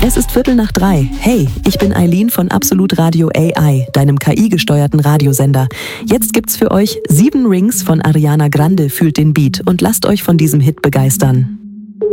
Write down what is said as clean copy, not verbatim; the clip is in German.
Es ist 2:15. Hey, ich bin Eileen von Absolut Radio AI, deinem KI-gesteuerten Radiosender. Jetzt gibt's für euch 7 Rings von Ariana Grande, fühlt den Beat und lasst euch von diesem Hit begeistern.